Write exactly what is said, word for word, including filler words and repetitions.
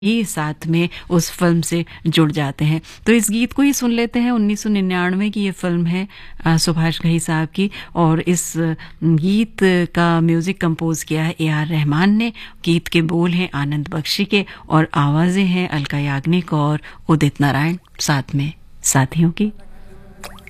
ही साथ में उस फ़िल्म से जुड़ जाते हैं। तो इस गीत को ही सुन लेते हैं। उन्नीस सौ निन्यानवे की ये फ़िल्म है अ, सुभाष घई साहब की, और इस अ, गीत का म्यूज़िक कंपोज़ किया है ए आर रहमान ने। गीत के बोल हैं आनंद बख्शी के और आवाज़ें हैं अलका याग्निक और उदित नारायण साथ में साथियों की।